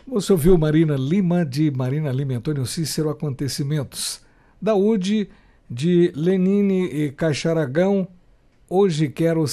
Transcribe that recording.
Você ouviu Marina Lima, de Marina Lima e Antônio Cícero, Acontecimentos. Da UD, de Lenine e Caixaragão, Hoje Quero